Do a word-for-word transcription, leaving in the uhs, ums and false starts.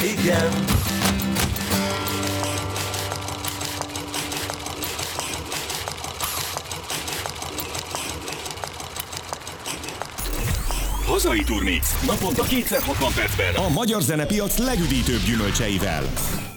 Igen. Hazai Turmix. Naponta kétszer hatvan percben. A magyar zenepiac legüdítőbb gyümölcseivel.